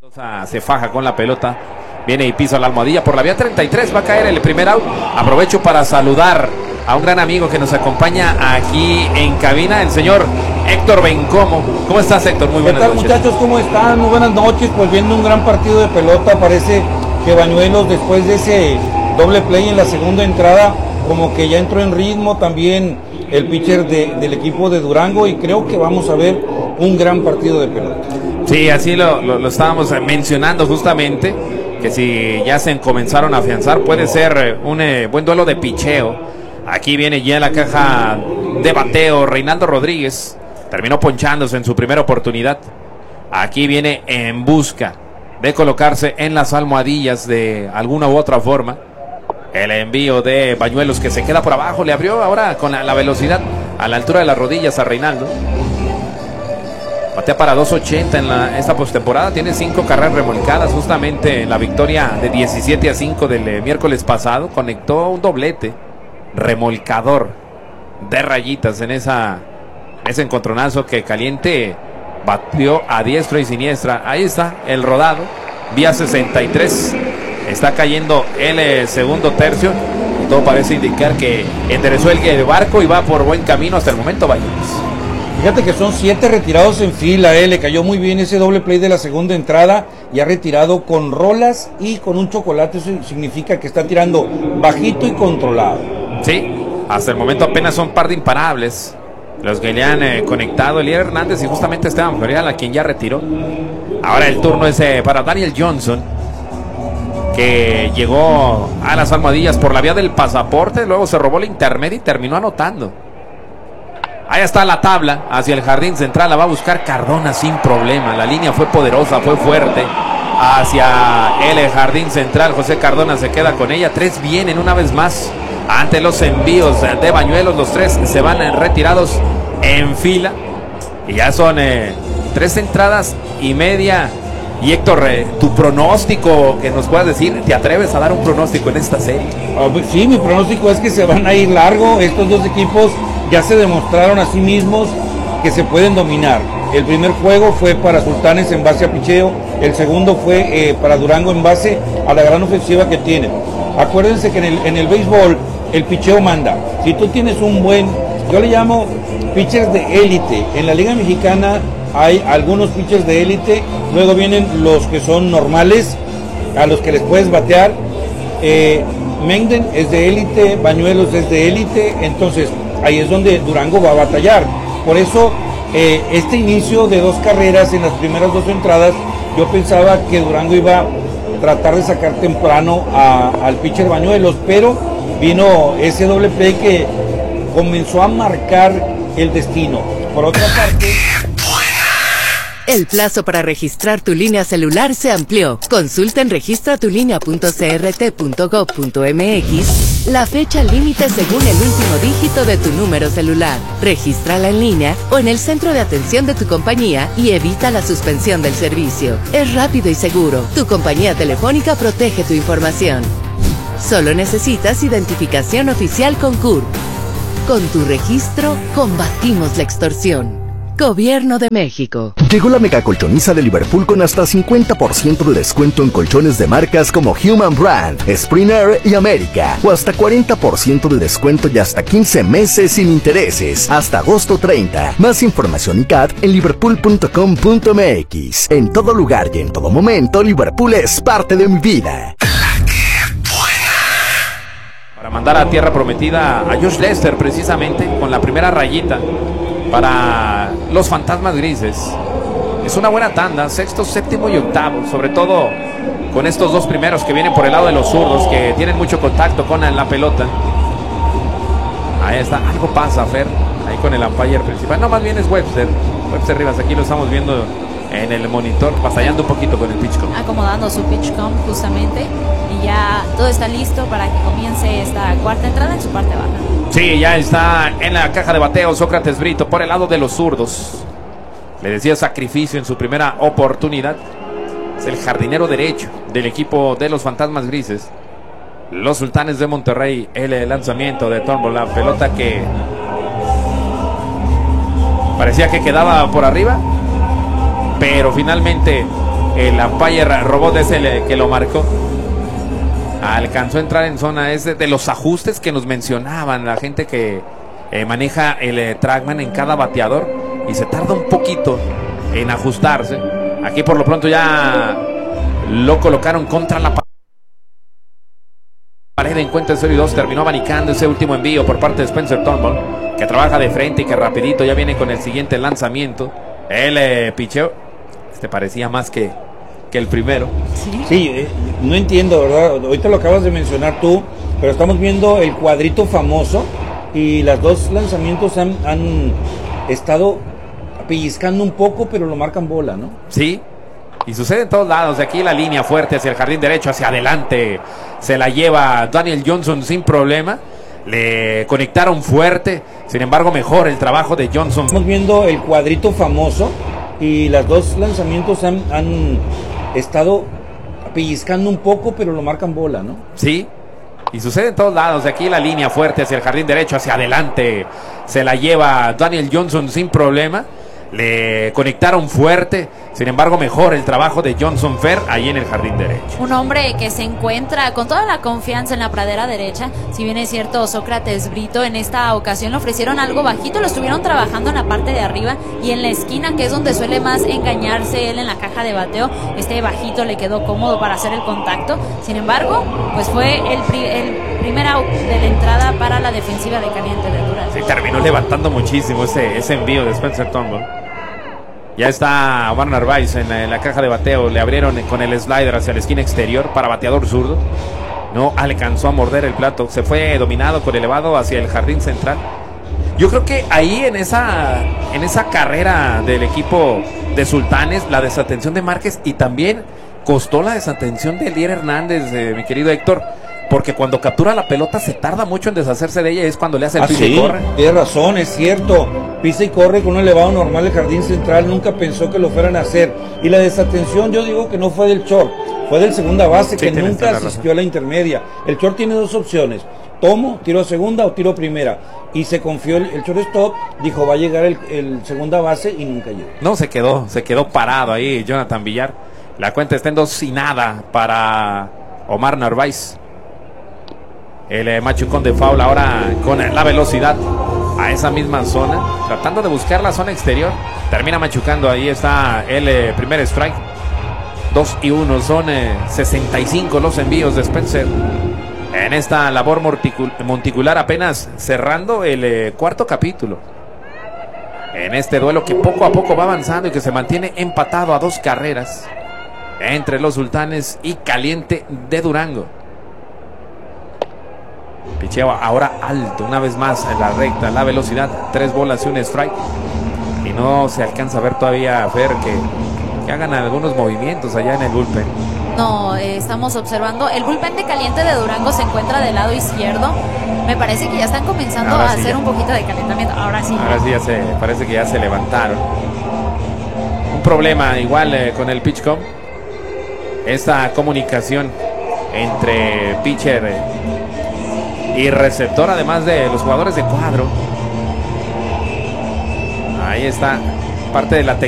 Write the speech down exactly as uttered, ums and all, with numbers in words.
Se faja con la pelota, viene y pisa la almohadilla por la vía treinta y tres, va a caer el primer out. Aprovecho para saludar a un gran amigo que nos acompaña aquí en cabina, el señor Héctor Bencomo. ¿Cómo estás, Héctor? Muy buenas noches. ¿Qué tal, muchachos? ¿Cómo están? Muy buenas noches. Pues viendo un gran partido de pelota, parece que Bañuelos, después de ese doble play en la segunda entrada, como que ya entró en ritmo también el pitcher de, del equipo de Durango, y creo que vamos a ver un gran partido de pelota. Sí, así lo, lo, lo estábamos mencionando justamente, que si ya se comenzaron a afianzar, puede ser un eh, buen duelo de picheo. Aquí viene ya la caja de bateo Reinaldo Rodríguez, terminó ponchándose en su primera oportunidad. Aquí viene en busca de colocarse en las almohadillas de alguna u otra forma. El envío de Bañuelos, que se queda por abajo, le abrió ahora con la, la velocidad a la altura de las rodillas a Reinaldo. Batea para dos ochenta en la, esta postemporada, tiene cinco carreras remolcadas, justamente en la victoria de diecisiete a cinco del eh, miércoles pasado. Conectó un doblete remolcador de rayitas en esa ese encontronazo que Caliente batió a diestra y siniestra. Ahí está el rodado, vía sesenta y tres. Está cayendo el eh, segundo tercio y todo parece indicar que enderezó el barco y va por buen camino hasta el momento. Bañuelos. Fíjate que son siete retirados en fila, eh. Le cayó muy bien ese doble play de la segunda entrada y ha retirado con rolas y con un chocolate. Eso significa que está tirando bajito y controlado. Sí, hasta el momento apenas son par de imparables los que le han eh, conectado Elier Hernández y justamente Esteban Ferial, a quien ya retiró. Ahora el turno es eh, para Daniel Johnson, que llegó a las almohadillas por la vía del pasaporte, luego se robó la intermedia y terminó anotando. Ahí está la tabla hacia el jardín central, la va a buscar Cardona sin problema. La línea fue poderosa, fue fuerte hacia el jardín central. José Cardona se queda con ella. Tres vienen una vez más ante los envíos de Bañuelos. Los tres se van retirados en fila y ya son eh, tres entradas y media. Y Héctor, eh, tu pronóstico, que nos puedas decir, ¿te atreves a dar un pronóstico en esta serie? Oh, sí, mi pronóstico es que se van a ir largo. Estos dos equipos ya se demostraron a sí mismos que se pueden dominar. El primer juego fue para Sultanes en base a picheo, el segundo fue eh, para Durango en base a la gran ofensiva que tienen. Acuérdense que en el, en el béisbol el picheo manda. Si tú tienes un buen, yo le llamo pitchers de élite, en la Liga Mexicana hay algunos pitchers de élite, luego vienen los que son normales, a los que les puedes batear. eh, Menden es de élite, Bañuelos es de élite, entonces ahí es donde Durango va a batallar. Por eso eh, este inicio de dos carreras en las primeras dos entradas, yo pensaba que Durango iba a tratar de sacar temprano a, al pitcher Bañuelos, pero vino ese doble play que comenzó a marcar el destino. Por otra parte, el plazo para registrar tu línea celular se amplió. Consulta en registra tu línea punto c r t punto gov punto m x la fecha límite según el último dígito de tu número celular. Regístrala en línea o en el centro de atención de tu compañía y evita la suspensión del servicio. Es rápido y seguro. Tu compañía telefónica protege tu información. Solo necesitas identificación oficial con C U R. Con tu registro, combatimos la extorsión. Gobierno de México. Llegó la mega colchoniza de Liverpool con hasta cincuenta por ciento de descuento en colchones de marcas como Human Brand, Springer y América, o hasta cuarenta por ciento de descuento y hasta quince meses sin intereses, hasta agosto treinta. Más información y C A T en liverpool punto com punto m x. En todo lugar y en todo momento, Liverpool es parte de mi vida. Para mandar a tierra prometida a Josh Lester, precisamente con la primera rayita para los Fantasmas Grises. Es una buena tanda, sexto, séptimo y octavo, sobre todo con estos dos primeros que vienen por el lado de los zurdos, que tienen mucho contacto con la pelota. Ahí está, algo pasa, Fer, ahí con el umpire principal. No, más bien es Webster, Webster Rivas, aquí lo estamos viendo en el monitor, batallando un poquito con el pitch com. Acomodando su pitch com justamente, y ya todo está listo para que comience esta cuarta entrada en su parte baja. Sí, ya está en la caja de bateo Sócrates Brito por el lado de los zurdos. Le decía sacrificio en su primera oportunidad. Es el jardinero derecho del equipo de los Fantasmas Grises. Los Sultanes de Monterrey, el lanzamiento de Turnbull, la pelota que parecía que quedaba por arriba, pero finalmente el umpire robot es el que lo marcó. Alcanzó a entrar en zona, es de, de los ajustes que nos mencionaban la gente que eh, maneja el eh, trackman en cada bateador y se tarda un poquito en ajustarse. Aquí por lo pronto ya lo colocaron contra la pared, encuentra el cero y dos, terminó abanicando ese último envío por parte de Spencer Turnbull, que trabaja de frente y que rapidito ya viene con el siguiente lanzamiento. El eh, picheo, este parecía más que, que el primero. Sí, sí eh, no entiendo, ¿verdad? Ahorita lo acabas de mencionar tú, pero estamos viendo el cuadrito famoso y los dos lanzamientos han, han estado pellizcando un poco, pero lo marcan bola, ¿no? Sí, y sucede en todos lados. De aquí la línea fuerte hacia el jardín derecho, hacia adelante, se la lleva Daniel Johnson sin problema. Le conectaron fuerte, sin embargo mejor el trabajo de Johnson. Estamos viendo el cuadrito famoso y los dos lanzamientos han, han estado pellizcando un poco, pero lo marcan bola, ¿no? Sí, y sucede en todos lados. De aquí la línea fuerte hacia el jardín derecho, hacia adelante, se la lleva Daniel Johnson sin problema. Le conectaron fuerte, sin embargo mejor el trabajo de Johnson Fer ahí en el jardín derecho. Un hombre que se encuentra con toda la confianza en la pradera derecha. Si bien es cierto, Sócrates Brito en esta ocasión le ofrecieron algo bajito, lo estuvieron trabajando en la parte de arriba y en la esquina, que es donde suele más engañarse él en la caja de bateo. Este bajito le quedó cómodo para hacer el contacto. Sin embargo, pues fue el, pri el primer out de la entrada para la defensiva de Caliente de Durango. Se terminó levantando muchísimo ese, ese envío de Spencer Turnbull. Ya está Omar Narváez en la, en la caja de bateo. Le abrieron con el slider hacia la esquina exterior para bateador zurdo. No alcanzó a morder el plato. Se fue dominado con elevado hacia el jardín central. Yo creo que ahí en esa, en esa carrera del equipo de Sultanes, la desatención de Márquez y también costó la desatención de Elier Hernández, eh, mi querido Héctor. Porque cuando captura la pelota se tarda mucho en deshacerse de ella, es cuando le hace el ah, pisa sí, y corre. Tienes razón, es cierto. Pisa y corre con un elevado normal del jardín central, nunca pensó que lo fueran a hacer. Y la desatención, yo digo que no fue del short, fue del segunda base, sí, que nunca asistió a la intermedia. El short tiene dos opciones: tomo, tiro a segunda o tiro a primera. Y se confió el, el shortstop, dijo va a llegar el, el segunda base y nunca llegó. No, se quedó, se quedó parado ahí Jonathan Villar. La cuenta está en dos y nada para Omar Narváez. El eh, machucón de foul ahora con la velocidad a esa misma zona, tratando de buscar la zona exterior. Termina machucando, ahí está el eh, primer strike. Dos y uno, son eh, sesenta y cinco los envíos de Spencer en esta labor monticular, apenas cerrando el eh, cuarto capítulo. En este duelo que poco a poco va avanzando y que se mantiene empatado a dos carreras entre los Sultanes y Caliente de Durango. Picheo ahora alto, una vez más en la recta, la velocidad, tres bolas y un strike. Y no se alcanza a ver todavía, Fer, que, que hagan algunos movimientos allá en el bullpen. No, eh, estamos observando, el bullpen de Caliente de Durango se encuentra del lado izquierdo. Me parece que ya están comenzando ahora a sí, hacer ya. un poquito de calentamiento. Ahora sí. Ahora sí ya se, parece que ya se levantaron. Un problema igual eh, con el pitchcom. Esta comunicación entre pitcher eh, y receptor, además de los jugadores de cuadro. Ahí está parte de la tecnología.